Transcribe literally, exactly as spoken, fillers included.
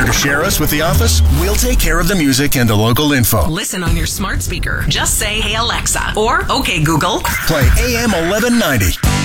to share us with the office? We'll take care of the music and the local info. Listen on your smart speaker. Just say, "Hey Alexa," or "Okay Google." Play A M eleven ninety.